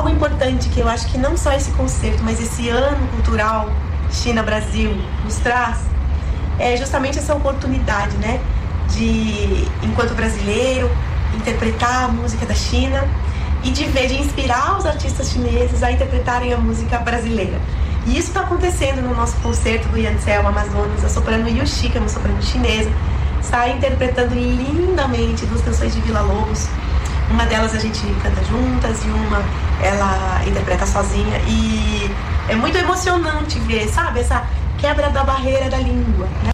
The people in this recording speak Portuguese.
algo importante que eu acho que não só esse concerto, mas esse ano cultural China-Brasil nos traz, é justamente essa oportunidade, né, de, enquanto brasileiro, interpretar a música da China e de inspirar os artistas chineses a interpretarem a música brasileira. E isso está acontecendo no nosso concerto do Yancel Amazonas. A soprano Yuxi, que é uma soprano chinesa, está interpretando lindamente 2 canções de Villa-Lobos. Uma delas a gente canta juntas e uma ela interpreta sozinha. E é muito emocionante ver, sabe, essa quebra da barreira da língua, né?